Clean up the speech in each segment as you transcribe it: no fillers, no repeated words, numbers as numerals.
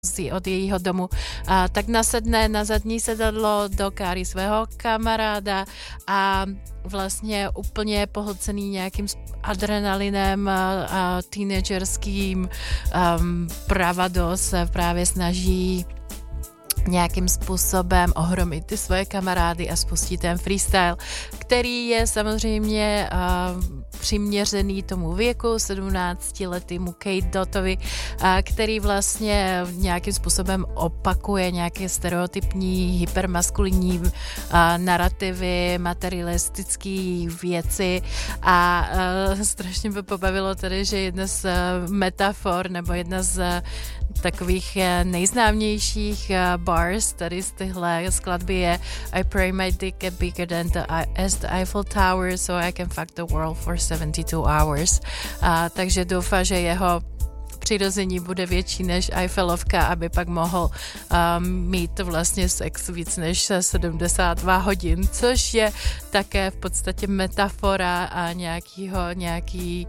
od jejího domu, tak nasedne na zadní sedadlo do káry svého kamaráda a vlastně úplně pohlcený nějakým adrenalinem a teenagerským bravado se právě snaží nějakým způsobem ohromit ty svoje kamarády a spustit ten freestyle, který je samozřejmě přiměřený tomu věku, 17letýmu Kate Dottovi, který vlastně nějakým způsobem opakuje nějaké stereotypní hypermaskulinní narrativy, materialistické věci a strašně by pobavilo tady, že jedna z metafor nebo jedna z takových nejznámějších bars tady z tyhle skladby je I pray my dick get bigger than the Eiffel Tower so I can fuck the world for 72 hours. Takže doufá, že jeho přirození bude větší než Eiffelovka, aby pak mohl mít vlastně sex víc než 72 hodin, což je také v podstatě metafora a nějaký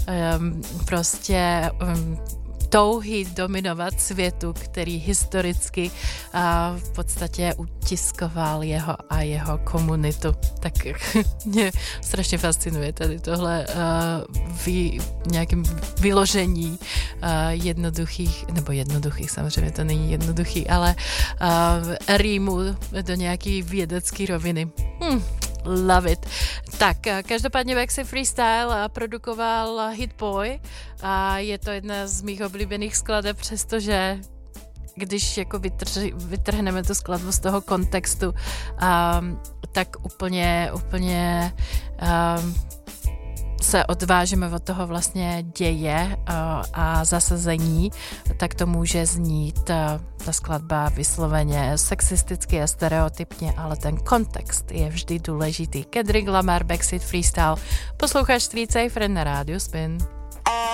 touhy dominovat světu, který historicky v podstatě utiskoval jeho a jeho komunitu. Tak mě strašně fascinuje tady tohle nějakým vyložení jednoduchých, samozřejmě to není jednoduchý, ale rýmu do nějaký vědecký roviny. Love it. Tak, každopádně Vexy Freestyle produkoval Hit Boy a je to jedna z mých oblíbených skladeb, přestože když jako vytrhneme tu skladbu z toho kontextu, tak úplně se odvážíme od toho vlastně děje a zasazení, tak to může znít ta skladba vysloveně sexisticky a stereotypně, ale ten kontext je vždy důležitý. Kendrick Lamar, Backseat Freestyle, posloucháš Street Safer na rádiu Spin.